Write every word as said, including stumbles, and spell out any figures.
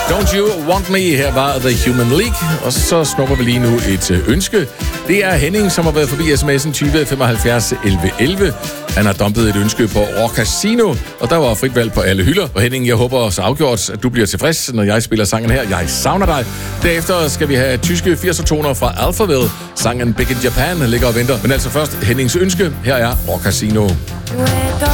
Don't You Want Me, her var The Human League. Og så snupper vi lige nu et ønske. Det er Henning, som har været forbi sms'en tyve femoghalvfjerds elleve elleve. Han har dumpet et ønske på Rock Casino, og der var frit valg på alle hylder. Og Henning, jeg håber så afgjort, at du bliver tilfreds, når jeg spiller sangen her. Jeg savner dig. Derefter skal vi have tyske firser-toner fra Alphaville. Sangen Big in Japan ligger og venter. Men altså først Hennings ønske. Her er Rock Casino.